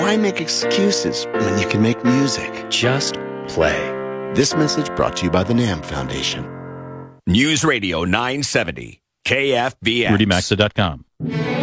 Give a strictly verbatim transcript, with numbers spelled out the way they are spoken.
Why make excuses when you can make music? Just play. This message brought to you by the NAMM Foundation. News Radio nine seventy, K F B X. Rudy Maxa dot com.